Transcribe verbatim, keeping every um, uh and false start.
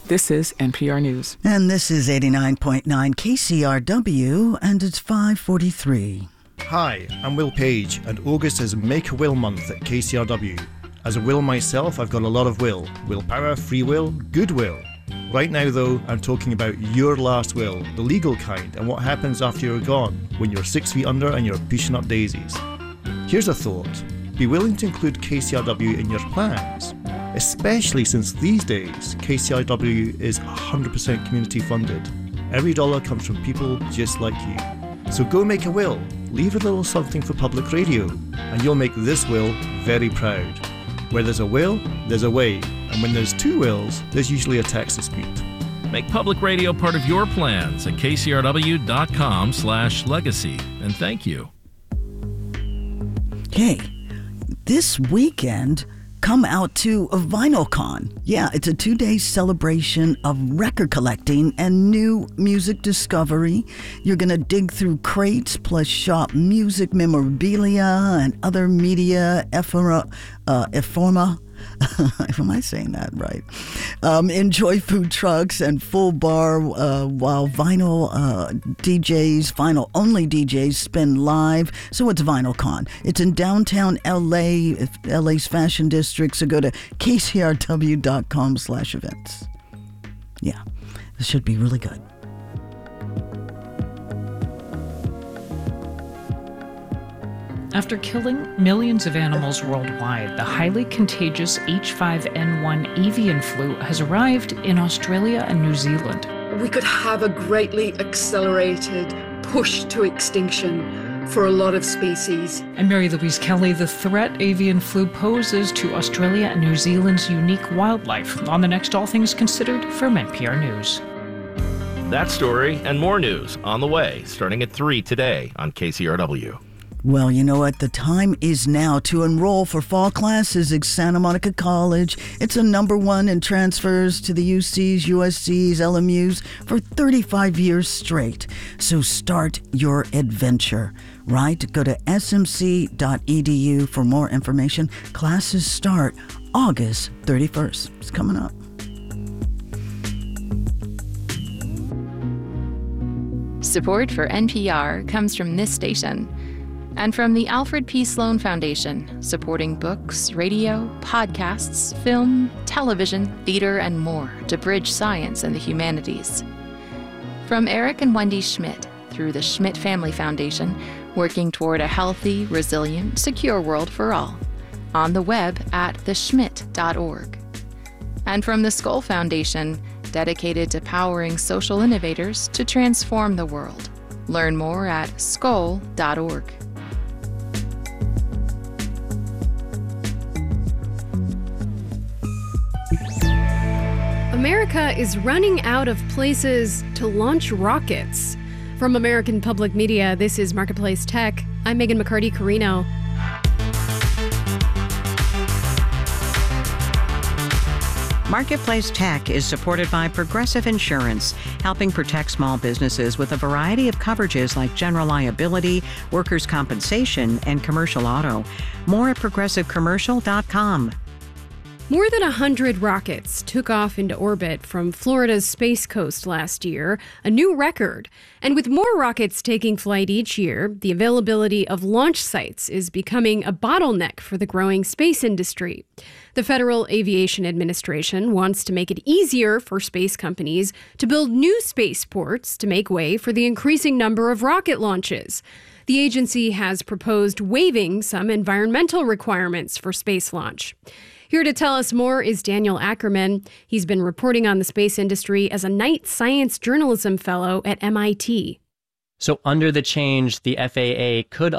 This is N P R News. And this is eighty-nine point nine K C R W, and it's five forty-three. Hi, I'm Will Page, and August is Make a Will Month at K C R W. As a will myself, I've got a lot of will. Willpower, free will, goodwill. Right now, though, I'm talking about your last will, the legal kind, and what happens after you're gone, when you're six feet under and you're pushing up daisies. Here's a thought. Be willing to include K C R W in your plans, especially since these days K C R W is one hundred percent community funded. Every dollar comes from people just like you. So go make a will, leave a little something for public radio, and you'll make this will very proud. Where there's a will, there's a way, and when there's two wills, there's usually a tax dispute. Make public radio part of your plans at k c r w dot com slash legacy, and thank you. Hey, this weekend, come out to a VinylCon. Yeah, it's a two-day celebration of record collecting and new music discovery. You're going to dig through crates, plus shop music memorabilia and other media ephemera, uh, ephemera. Am I saying that right? Um, enjoy food trucks and full bar uh, while vinyl uh, D Js, vinyl only D Js spin live. So it's VinylCon. It's in downtown L A, L A's fashion district. So go to k c r w dot com slash events. Yeah, this should be really good. After killing millions of animals worldwide, the highly contagious H five N one avian flu has arrived in Australia and New Zealand. We could have a greatly accelerated push to extinction for a lot of species. And Mary Louise Kelly, the threat avian flu poses to Australia and New Zealand's unique wildlife, on the next All Things Considered from N P R News. That story and more news on the way, starting at three today on K C R W. Well, you know what? The time is now to enroll for fall classes at Santa Monica College. It's a number one in transfers to the U Cs, U S Cs, L M Us for thirty-five years straight. So start your adventure, right? Go to s m c dot e d u for more information. Classes start August thirty-first. It's coming up. Support for N P R comes from this station and from the Alfred P. Sloan Foundation, supporting books, radio, podcasts, film, television, theater, and more to bridge science and the humanities. From Eric and Wendy Schmidt through the Schmidt Family Foundation, working toward a healthy, resilient, secure world for all. On the web at the schmidt dot org. And from the Skoll Foundation, dedicated to powering social innovators to transform the world. Learn more at skoll dot org. America is running out of places to launch rockets. From American Public Media, this is Marketplace Tech. I'm Megan McCarty-Carino. Marketplace Tech is supported by Progressive Insurance, helping protect small businesses with a variety of coverages like general liability, workers' compensation, and commercial auto. More at progressive commercial dot com. More than one hundred rockets took off into orbit from Florida's Space Coast last year, a new record. And with more rockets taking flight each year, the availability of launch sites is becoming a bottleneck for the growing space industry. The Federal Aviation Administration wants to make it easier for space companies to build new spaceports to make way for the increasing number of rocket launches. The agency has proposed waiving some environmental requirements for space launch. Here to tell us more is Daniel Ackerman. He's been reporting on the space industry as a Knight Science Journalism Fellow at M I T. So under the change, the F A A could